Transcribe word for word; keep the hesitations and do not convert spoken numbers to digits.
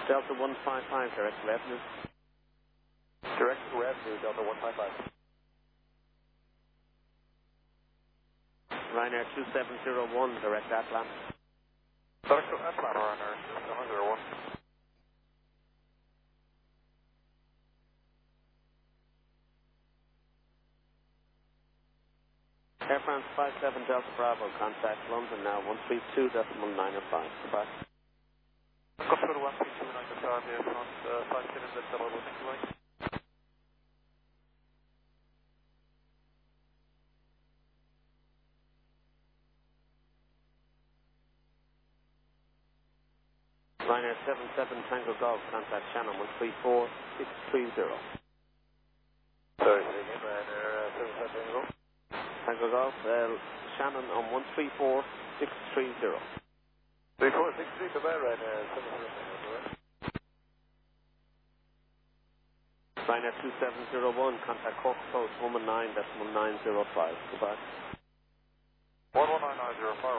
Delta one five five, direct to Avenue. Direct to Avenue, Delta one five five. Ryanair two seven zero one, direct Atlan. Direct to Atlan, Ryanair two seven zero one. Air France five seven Delta Bravo, contact London now, one three two decimal nine five. Goodbye. Control one three two nine five, Air France uh, five seven Delta Bravo, thank you very much. Ryanair seven seven Tango Golf, contact Shannon one three four six three zero. Sorry, again, Ryanair uh, seven seven Tango. Tango Golf, uh, Shannon on one three four six three zero. three four six three, goodbye, Ryanair seven seven Tango, right? Ryanair two seven zero one, contact Cork Post one one nine decimal nine zero five. Goodbye. one one nine nine zero five.